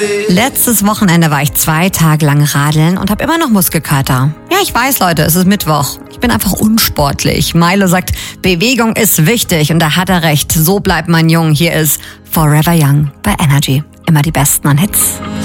Letztes Wochenende war ich 2 Tage lang radeln und habe immer noch Muskelkater. Ja, ich weiß, Leute, es ist Mittwoch. Ich bin einfach unsportlich. Milo sagt, Bewegung ist wichtig und da hat er recht. So bleibt man jung. Hier ist Forever Young bei Energy. Immer die Besten an Hits.